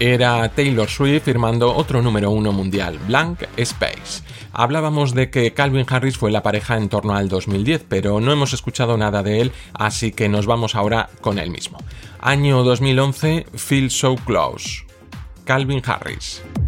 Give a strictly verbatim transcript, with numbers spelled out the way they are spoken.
Era Taylor Swift firmando otro número uno mundial, Blank Space. Hablábamos de que Calvin Harris fue la pareja en torno al dos mil diez, pero no hemos escuchado nada de él, así que nos vamos ahora con él mismo. Año dos mil once, Feel So Close, Calvin Harris.